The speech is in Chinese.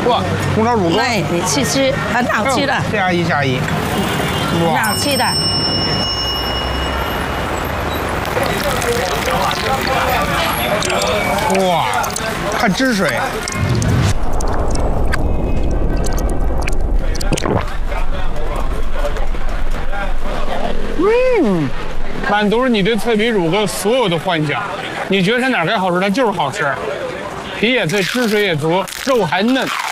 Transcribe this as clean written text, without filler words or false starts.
哇，红烧乳鸽， 哎，你去吃，很好吃的， 下一。 很哇， 好吃的。 哇，看汁水。满足了你对脆皮乳鸽所有的幻想。你觉得它哪儿该好吃，它就是好吃，皮也脆，汁水也足，肉还嫩。